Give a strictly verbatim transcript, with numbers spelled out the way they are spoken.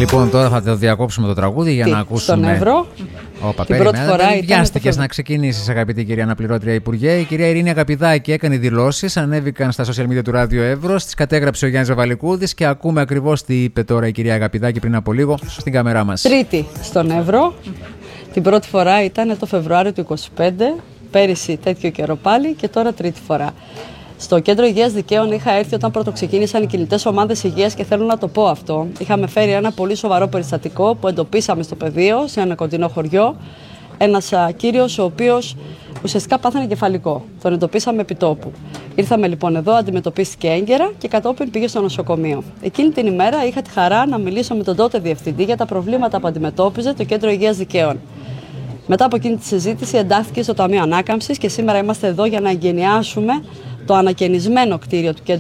Λοιπόν, τώρα θα το διακόψουμε το τραγούδι για Τι, να ακούσουμε. Στον Εύρω. Όπα, την πρώτη φορά δεν ήταν. βιάστηκε Το... να ξεκινήσει, αγαπητή κυρία Αναπληρώτρια Υπουργέ. Η κυρία Ειρήνη Αγαπηδάκη έκανε δηλώσεις, ανέβηκαν στα social media του Ράδιο Εύρος, τις κατέγραψε ο Γιάννης Βαβαλικούδης και ακούμε ακριβώς τι είπε τώρα η κυρία Αγαπηδάκη πριν από λίγο στην κάμερά μας. Τρίτη στον Εύρω. Την πρώτη φορά ήταν το Φεβρουάριο του είκοσι πέντε, πέρυσι τέτοιο καιρό πάλι και τώρα τρίτη φορά. Στο Κέντρο Υγείας Δικαίων είχα έρθει όταν πρώτο ξεκίνησαν οι κινητές ομάδες υγείας και θέλω να το πω αυτό. Είχαμε φέρει ένα πολύ σοβαρό περιστατικό που εντοπίσαμε στο πεδίο, σε ένα κοντινό χωριό. Ένας κύριος ο οποίος ουσιαστικά πάθανε κεφαλικό. Τον εντοπίσαμε επί τόπου. Ήρθαμε λοιπόν εδώ, αντιμετωπίστηκε έγκαιρα και κατόπιν πήγε στο νοσοκομείο. Εκείνη την ημέρα είχα τη χαρά να μιλήσω με τον τότε διευθυντή για τα προβλήματα που αντιμετώπιζε το Κέντρο Υγείας Δικαίων. Μετά από εκείνη τη συζήτηση εντάχθηκε στο Ταμείο Ανάκαμψης και σήμερα είμαστε εδώ για να εγκαινιάσουμε το ανακαινισμένο κτίριο του Κέντρου